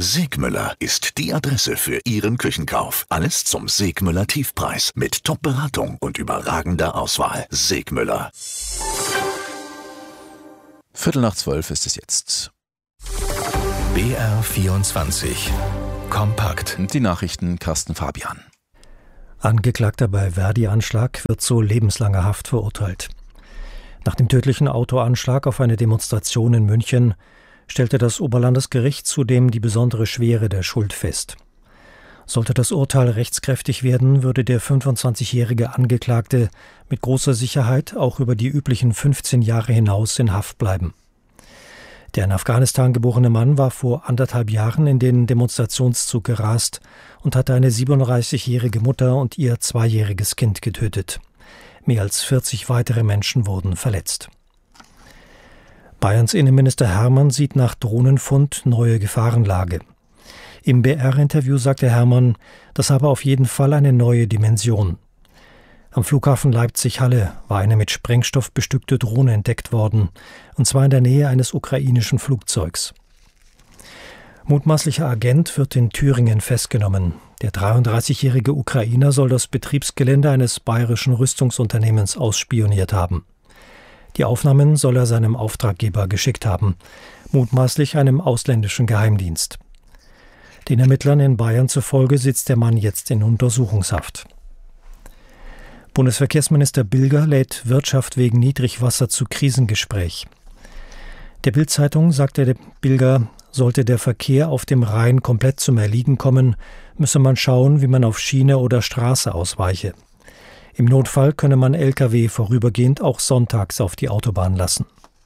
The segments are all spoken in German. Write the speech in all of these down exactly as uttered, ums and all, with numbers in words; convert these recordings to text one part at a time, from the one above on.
Segmüller ist die Adresse für Ihren Küchenkauf. Alles zum Segmüller Tiefpreis mit Top-Beratung und überragender Auswahl. Segmüller. Viertel nach zwölf ist es jetzt. B R vierundzwanzig. Kompakt. Die Nachrichten Carsten Fabian. Angeklagter bei Verdi-Anschlag wird zu lebenslanger Haft verurteilt. Nach dem tödlichen Autoanschlag auf eine Demonstration in München stellte das Oberlandesgericht zudem die besondere Schwere der Schuld fest. Sollte das Urteil rechtskräftig werden, würde der fünfundzwanzigjährige Angeklagte mit großer Sicherheit auch über die üblichen fünfzehn Jahre hinaus in Haft bleiben. Der in Afghanistan geborene Mann war vor anderthalb Jahren in den Demonstrationszug gerast und hatte eine siebenunddreißigjährige Mutter und ihr zweijähriges Kind getötet. Mehr als vierzig weitere Menschen wurden verletzt. Bayerns Innenminister Hermann sieht nach Drohnenfund neue Gefahrenlage. Im B R-Interview sagte Hermann, das habe auf jeden Fall eine neue Dimension. Am Flughafen Leipzig-Halle war eine mit Sprengstoff bestückte Drohne entdeckt worden, und zwar in der Nähe eines ukrainischen Flugzeugs. Mutmaßlicher Agent wird in Thüringen festgenommen. Der dreiunddreißigjährige Ukrainer soll das Betriebsgelände eines bayerischen Rüstungsunternehmens ausspioniert haben. Die Aufnahmen soll er seinem Auftraggeber geschickt haben, mutmaßlich einem ausländischen Geheimdienst. Den Ermittlern in Bayern zufolge sitzt der Mann jetzt in Untersuchungshaft. Bundesverkehrsminister Bilger lädt Wirtschaft wegen Niedrigwasser zu Krisengespräch. Der Bild-Zeitung sagte Bilger, sollte der Verkehr auf dem Rhein komplett zum Erliegen kommen, müsse man schauen, wie man auf Schiene oder Straße ausweiche. Im Notfall könne man L K W vorübergehend auch sonntags auf die Autobahn lassen.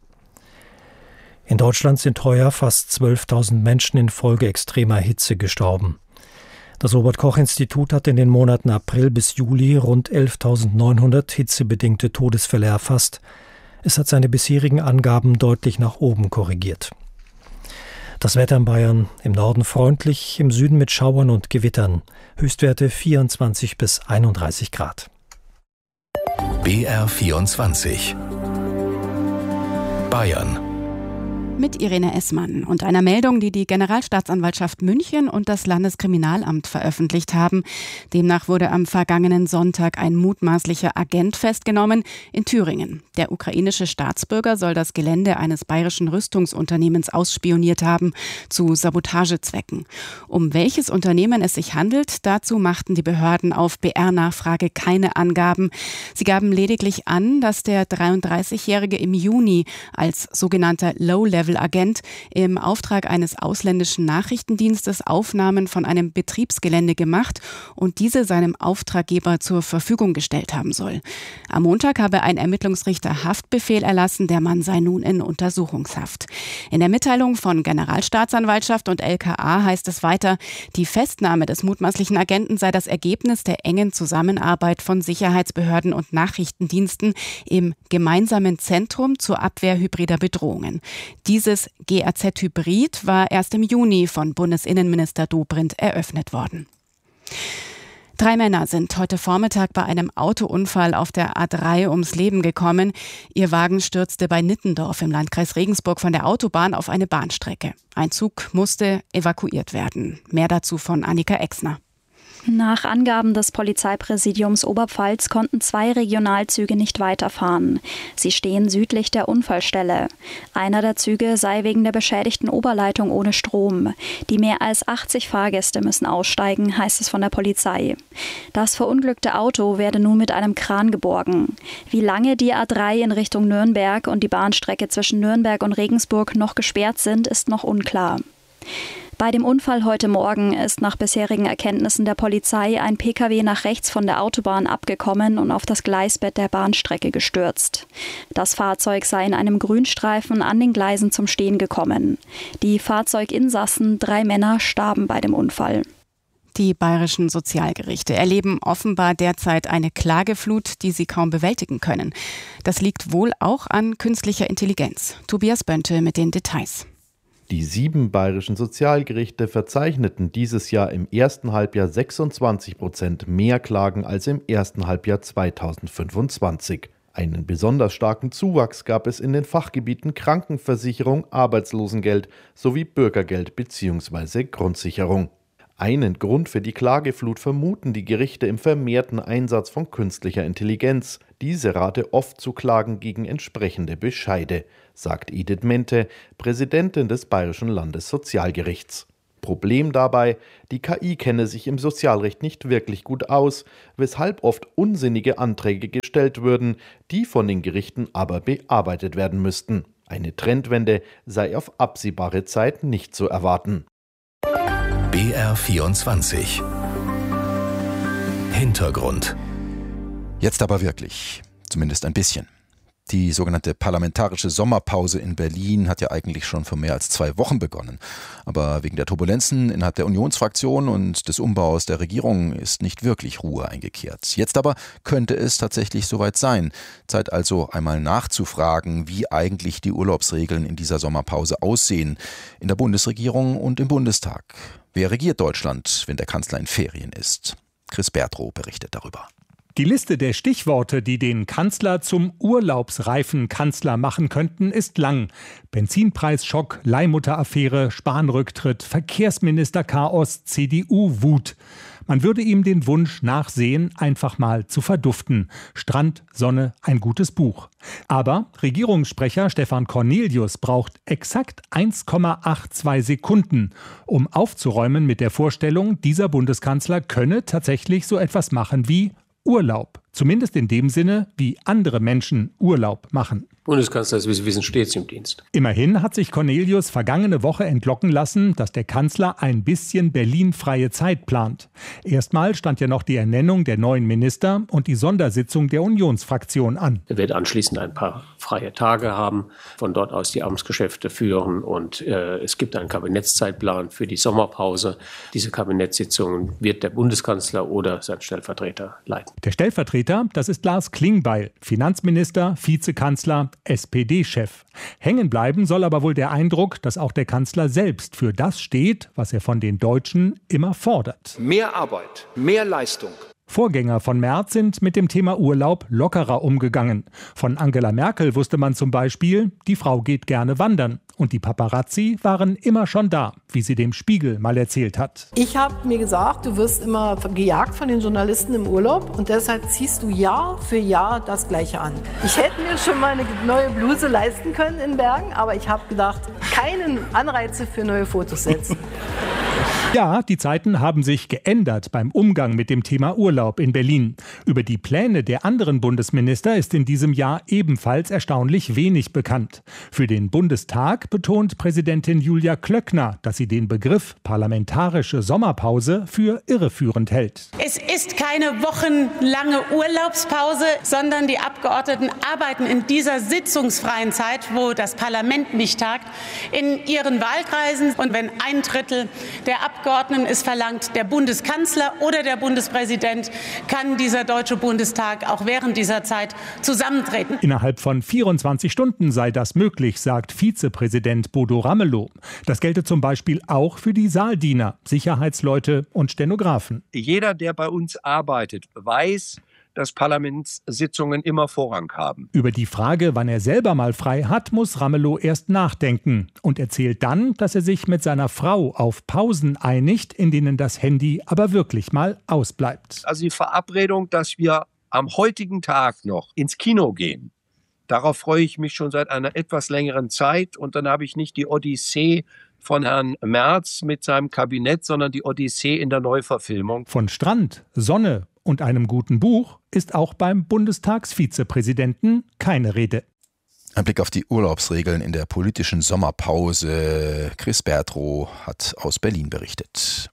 In Deutschland sind heuer fast zwölftausend Menschen infolge extremer Hitze gestorben. Das Robert-Koch-Institut hat in den Monaten April bis Juli rund elftausendneunhundert hitzebedingte Todesfälle erfasst. Es hat seine bisherigen Angaben deutlich nach oben korrigiert. Das Wetter in Bayern: im Norden freundlich, im Süden mit Schauern und Gewittern. Höchstwerte vierundzwanzig bis einunddreißig Grad. B R vierundzwanzig. Bayern. Mit Irene Essmann und einer Meldung, die die Generalstaatsanwaltschaft München und das Landeskriminalamt veröffentlicht haben. Demnach wurde am vergangenen Sonntag ein mutmaßlicher Agent festgenommen in Thüringen. Der ukrainische Staatsbürger soll das Gelände eines bayerischen Rüstungsunternehmens ausspioniert haben, zu Sabotagezwecken. Um welches Unternehmen es sich handelt, dazu machten die Behörden auf B R-Nachfrage keine Angaben. Sie gaben lediglich an, dass der dreiunddreißigjährige im Juni als sogenannter Low-Level Agent im Auftrag eines ausländischen Nachrichtendienstes Aufnahmen von einem Betriebsgelände gemacht und diese seinem Auftraggeber zur Verfügung gestellt haben soll. Am Montag habe ein Ermittlungsrichter Haftbefehl erlassen, der Mann sei nun in Untersuchungshaft. In der Mitteilung von Generalstaatsanwaltschaft und L K A heißt es weiter, die Festnahme des mutmaßlichen Agenten sei das Ergebnis der engen Zusammenarbeit von Sicherheitsbehörden und Nachrichtendiensten im gemeinsamen Zentrum zur Abwehr hybrider Bedrohungen. Dieses G A Z-Hybrid war erst im Juni von Bundesinnenminister Dobrindt eröffnet worden. Drei Männer sind heute Vormittag bei einem Autounfall auf der A drei ums Leben gekommen. Ihr Wagen stürzte bei Nittendorf im Landkreis Regensburg von der Autobahn auf eine Bahnstrecke. Ein Zug musste evakuiert werden. Mehr dazu von Annika Exner. Nach Angaben des Polizeipräsidiums Oberpfalz konnten zwei Regionalzüge nicht weiterfahren. Sie stehen südlich der Unfallstelle. Einer der Züge sei wegen der beschädigten Oberleitung ohne Strom. Die mehr als achtzig Fahrgäste müssen aussteigen, heißt es von der Polizei. Das verunglückte Auto werde nun mit einem Kran geborgen. Wie lange die A drei in Richtung Nürnberg und die Bahnstrecke zwischen Nürnberg und Regensburg noch gesperrt sind, ist noch unklar. Bei dem Unfall heute Morgen ist nach bisherigen Erkenntnissen der Polizei ein P K W nach rechts von der Autobahn abgekommen und auf das Gleisbett der Bahnstrecke gestürzt. Das Fahrzeug sei in einem Grünstreifen an den Gleisen zum Stehen gekommen. Die Fahrzeuginsassen, drei Männer, starben bei dem Unfall. Die bayerischen Sozialgerichte erleben offenbar derzeit eine Klageflut, die sie kaum bewältigen können. Das liegt wohl auch an künstlicher Intelligenz. Tobias Bönte mit den Details. Die sieben bayerischen Sozialgerichte verzeichneten dieses Jahr im ersten Halbjahr sechsundzwanzig Prozent mehr Klagen als im ersten Halbjahr zweitausendfünfundzwanzig. Einen besonders starken Zuwachs gab es in den Fachgebieten Krankenversicherung, Arbeitslosengeld sowie Bürgergeld bzw. Grundsicherung. Einen Grund für die Klageflut vermuten die Gerichte im vermehrten Einsatz von künstlicher Intelligenz. Diese rate oft zu Klagen gegen entsprechende Bescheide, sagt Edith Mente, Präsidentin des Bayerischen Landessozialgerichts. Problem dabei, die K I kenne sich im Sozialrecht nicht wirklich gut aus, weshalb oft unsinnige Anträge gestellt würden, die von den Gerichten aber bearbeitet werden müssten. Eine Trendwende sei auf absehbare Zeit nicht zu erwarten. B R vierundzwanzig Hintergrund. Jetzt aber wirklich, zumindest ein bisschen. Die sogenannte parlamentarische Sommerpause in Berlin hat ja eigentlich schon vor mehr als zwei Wochen begonnen. Aber wegen der Turbulenzen innerhalb der Unionsfraktion und des Umbaus der Regierung ist nicht wirklich Ruhe eingekehrt. Jetzt aber könnte es tatsächlich soweit sein. Zeit also einmal nachzufragen, wie eigentlich die Urlaubsregeln in dieser Sommerpause aussehen. In der Bundesregierung und im Bundestag. Wer regiert Deutschland, wenn der Kanzler in Ferien ist? Chris Bertrow berichtet darüber. Die Liste der Stichworte, die den Kanzler zum urlaubsreifen Kanzler machen könnten, ist lang. Benzinpreisschock, Leihmutteraffäre, Spahn-Rücktritt, Verkehrsminister-Chaos, C D U-Wut. Man würde ihm den Wunsch nachsehen, einfach mal zu verduften. Strand, Sonne, ein gutes Buch. Aber Regierungssprecher Stefan Cornelius braucht exakt eins Komma zweiundachtzig Sekunden, um aufzuräumen mit der Vorstellung, dieser Bundeskanzler könne tatsächlich so etwas machen wie Urlaub. Zumindest in dem Sinne, wie andere Menschen Urlaub machen. Bundeskanzler ist, wie Sie wissen, stets im Dienst. Immerhin hat sich Cornelius vergangene Woche entlocken lassen, dass der Kanzler ein bisschen Berlin-freie Zeit plant. Erstmal stand ja noch die Ernennung der neuen Minister und die Sondersitzung der Unionsfraktion an. Er wird anschließend ein paar freie Tage haben, von dort aus die Amtsgeschäfte führen und äh, es gibt einen Kabinettszeitplan für die Sommerpause. Diese Kabinettssitzungen wird der Bundeskanzler oder sein Stellvertreter leiten. Der Stellvertreter, das ist Lars Klingbeil, Finanzminister, Vizekanzler, S P D-Chef. Hängen bleiben soll aber wohl der Eindruck, dass auch der Kanzler selbst für das steht, was er von den Deutschen immer fordert. Mehr Arbeit, mehr Leistung. Vorgänger von Merz sind mit dem Thema Urlaub lockerer umgegangen. Von Angela Merkel wusste man zum Beispiel, die Frau geht gerne wandern. Und die Paparazzi waren immer schon da, wie sie dem Spiegel mal erzählt hat. Ich habe mir gesagt, du wirst immer gejagt von den Journalisten im Urlaub und deshalb ziehst du Jahr für Jahr das Gleiche an. Ich hätte mir schon mal eine neue Bluse leisten können in Bergen, aber ich habe gedacht, keinen Anreize für neue Fotos setzen. Ja, die Zeiten haben sich geändert beim Umgang mit dem Thema Urlaub in Berlin. Über die Pläne der anderen Bundesminister ist in diesem Jahr ebenfalls erstaunlich wenig bekannt. Für den Bundestag betont Präsidentin Julia Klöckner, dass sie den Begriff parlamentarische Sommerpause für irreführend hält. Es ist keine wochenlange Urlaubspause, sondern die Abgeordneten arbeiten in dieser sitzungsfreien Zeit, wo das Parlament nicht tagt, in ihren Wahlkreisen. Und wenn ein Drittel der Abgeordneten es verlangt, der Bundeskanzler oder der Bundespräsident, kann dieser Deutsche Bundestag auch während dieser Zeit zusammentreten. Innerhalb von vierundzwanzig Stunden sei das möglich, sagt Vizepräsident Bodo Ramelow. Das gelte zum Beispiel auch für die Saaldiener, Sicherheitsleute und Stenografen. Jeder, der bei uns arbeitet, weiß, dass Parlamentssitzungen immer Vorrang haben. Über die Frage, wann er selber mal frei hat, muss Ramelow erst nachdenken und erzählt dann, dass er sich mit seiner Frau auf Pausen einigt, in denen das Handy aber wirklich mal ausbleibt. Also die Verabredung, dass wir am heutigen Tag noch ins Kino gehen, darauf freue ich mich schon seit einer etwas längeren Zeit und dann habe ich nicht die Odyssee von Herrn Merz mit seinem Kabinett, sondern die Odyssee in der Neuverfilmung. Von Strand, Sonne und einem guten Buch ist auch beim Bundestagsvizepräsidenten keine Rede. Ein Blick auf die Urlaubsregeln in der politischen Sommerpause. Chris Bertrow hat aus Berlin berichtet.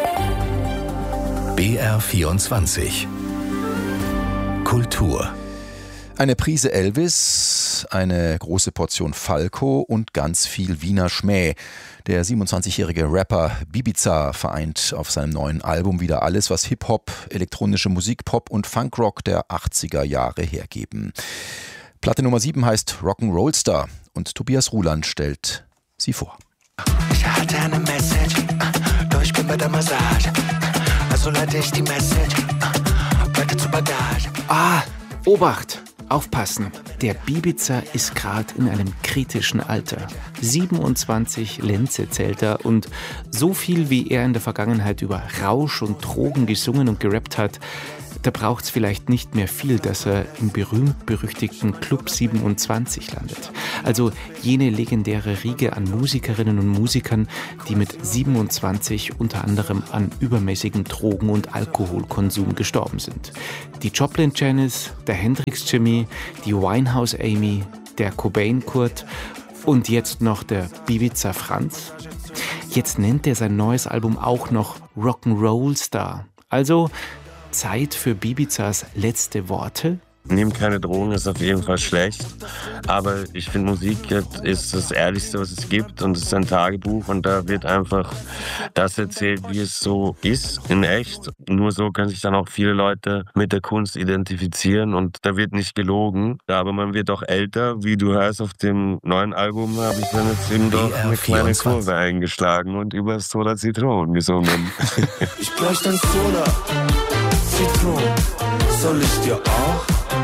B R vierundzwanzig Kultur. Eine Prise Elvis, eine große Portion Falco und ganz viel Wiener Schmäh. Der siebenundzwanzigjährige Rapper Bibiza vereint auf seinem neuen Album wieder alles, was Hip-Hop, elektronische Musik, Pop und Funkrock der achtziger Jahre hergeben. Platte Nummer sieben heißt Rock'n'Rollstar und Tobias Ruland stellt sie vor. Ich hatte eine Message, doch ich bin bei der Massage. Also leite ich die Message weiter zur Bagage. Ah, Obacht! Aufpassen, der Bibiza ist gerade in einem kritischen Alter. siebenundzwanzig Lenze zählt er und so viel, wie er in der Vergangenheit über Rausch und Drogen gesungen und gerappt hat, da braucht es vielleicht nicht mehr viel, dass er im berühmt-berüchtigten Club siebenundzwanzig landet. Also jene legendäre Riege an Musikerinnen und Musikern, die mit siebenundzwanzig unter anderem an übermäßigem Drogen- und Alkoholkonsum gestorben sind. Die Joplin Janice, der Hendrix Jimmy, die Winehouse Amy, der Cobain Kurt und jetzt noch der Bibiza Franz. Jetzt nennt er sein neues Album auch noch Rock'n'Roll Star. Also Zeit für Bibizas letzte Worte? Nehmen keine Drogen ist auf jeden Fall schlecht, aber ich finde, Musik ist das Ehrlichste, was es gibt, und es ist ein Tagebuch und da wird einfach das erzählt, wie es so ist, in echt. Nur so können sich dann auch viele Leute mit der Kunst identifizieren und da wird nicht gelogen, aber man wird auch älter. Wie du hörst, auf dem neuen Album habe ich dann jetzt eben doch eine kleine Kurve eingeschlagen und über Soda Zitronen gesungen. Ich bräuchte ein Soda Zitronen, soll ich dir auch?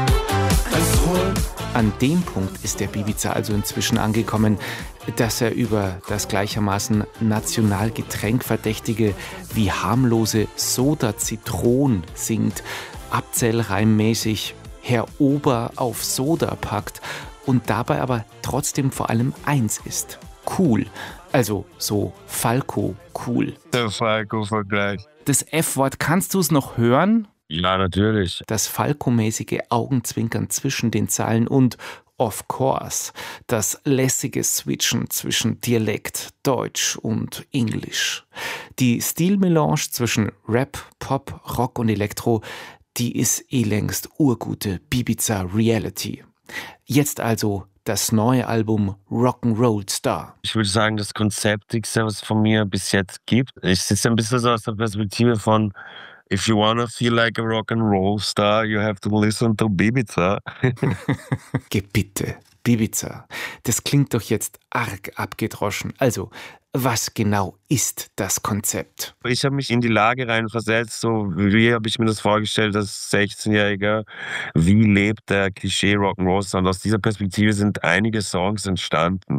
An dem Punkt ist der Bibiza also inzwischen angekommen, dass er über das gleichermaßen Nationalgetränk verdächtige wie harmlose Soda Zitron singt, abzählreimmäßig Herr Ober auf Soda packt und dabei aber trotzdem vor allem eins ist: cool. Also so Falco-cool. Der Falco-Vergleich. Das F-Wort, kannst du es noch hören? Ja, natürlich. Das Falco-mäßige Augenzwinkern zwischen den Zeilen und, of course, das lässige Switchen zwischen Dialekt, Deutsch und Englisch. Die Stilmelange zwischen Rap, Pop, Rock und Elektro, die ist eh längst urgute Bibiza Reality. Jetzt also das neue Album Rock'n'Roll Star. Ich würde sagen, das Konzeptigste, was es von mir bis jetzt gibt. Ich sitze ein bisschen so aus der Perspektive von If you wanna feel like a rock'n'roll star, you have to listen to Bibiza. Gebitte, Bibiza. Das klingt doch jetzt arg abgedroschen. Also, was genau ist das Konzept? Ich habe mich in die Lage reinversetzt, so wie habe ich mir das vorgestellt als sechzehnjähriger, wie lebt der Klischee Rock'n'Roll Star? Und aus dieser Perspektive sind einige Songs entstanden.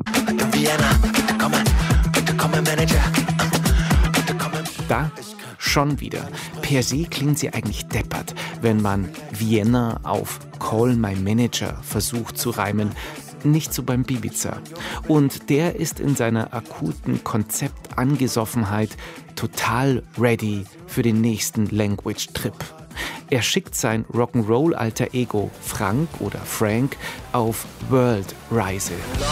Da schon wieder. Per se klingt sie eigentlich deppert, wenn man Vienna auf Call My Manager versucht zu reimen. Nicht so beim Bibiza. Und der ist in seiner akuten Konzeptangesoffenheit total ready für den nächsten Language-Trip. Er schickt sein Rock'n'Roll-Alter Ego Frank oder Frank auf World-Reise.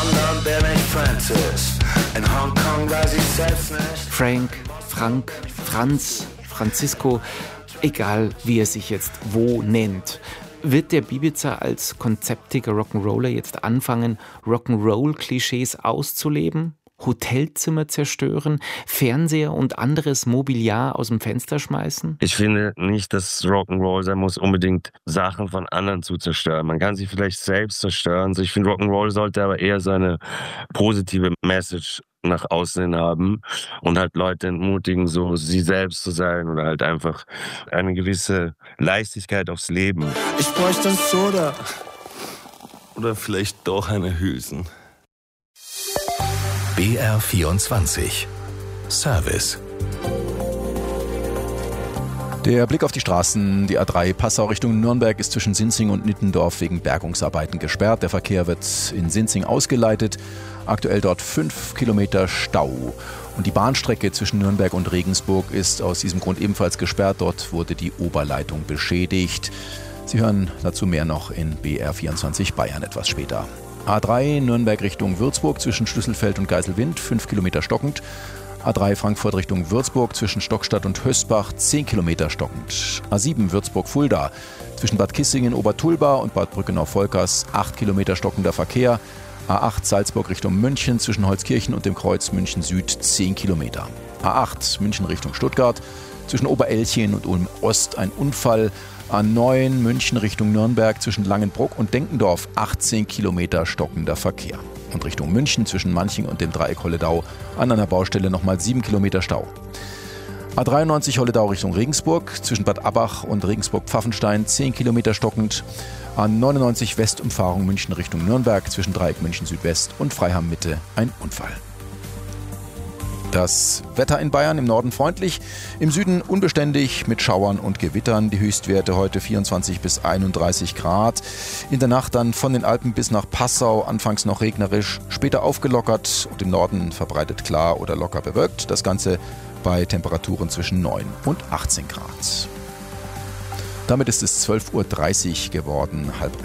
Frank, Frank, Franz, Francisco, egal wie er sich jetzt wo nennt. Wird der Bibiza als konzeptiger Rock'n'Roller jetzt anfangen, Rock'n'Roll-Klischees auszuleben? Hotelzimmer zerstören, Fernseher und anderes Mobiliar aus dem Fenster schmeißen? Ich finde nicht, dass Rock'n'Roll sein muss, unbedingt Sachen von anderen zu zerstören. Man kann sie vielleicht selbst zerstören. Ich finde, Rock'n'Roll sollte aber eher so eine positive Message nach außen haben und halt Leute entmutigen, so sie selbst zu sein oder halt einfach eine gewisse Leichtigkeit aufs Leben. Ich bräuchte ein Soda. Oder vielleicht doch eine Hülsen. B R vierundzwanzig Service. Der Blick auf die Straßen, die A drei Passau Richtung Nürnberg ist zwischen Sinzing und Nittendorf wegen Bergungsarbeiten gesperrt. Der Verkehr wird in Sinzing ausgeleitet. Aktuell dort fünf Kilometer Stau. Und die Bahnstrecke zwischen Nürnberg und Regensburg ist aus diesem Grund ebenfalls gesperrt. Dort wurde die Oberleitung beschädigt. Sie hören dazu mehr noch in B R vierundzwanzig Bayern etwas später. A drei Nürnberg Richtung Würzburg zwischen Schlüsselfeld und Geiselwind, fünf Kilometer stockend. A drei Frankfurt Richtung Würzburg zwischen Stockstadt und Hösbach, zehn Kilometer stockend. A sieben Würzburg-Fulda zwischen Bad Kissingen, Obertulba und Bad Brückenau-Volkers, acht Kilometer stockender Verkehr. A acht Salzburg Richtung München zwischen Holzkirchen und dem Kreuz München Süd, zehn Kilometer. A acht München Richtung Stuttgart zwischen Oberelchien und Ulm Ost ein Unfall. A neun München Richtung Nürnberg zwischen Langenbruck und Denkendorf, achtzehn Kilometer stockender Verkehr. Und Richtung München zwischen Manching und dem Dreieck Holledau an einer Baustelle nochmal sieben Kilometer Stau. A dreiundneunzig Holledau Richtung Regensburg zwischen Bad Abbach und Regensburg-Pfaffenstein, zehn Kilometer stockend. A neunundneunzig Westumfahrung München Richtung Nürnberg zwischen Dreieck München Südwest und Freiham Mitte ein Unfall. Das Wetter in Bayern: im Norden freundlich, im Süden unbeständig mit Schauern und Gewittern. Die Höchstwerte heute vierundzwanzig bis einunddreißig Grad. In der Nacht dann von den Alpen bis nach Passau anfangs noch regnerisch, später aufgelockert und im Norden verbreitet klar oder locker bewölkt. Das Ganze bei Temperaturen zwischen neun und achtzehn Grad. Damit ist es zwölf Uhr dreißig geworden, halb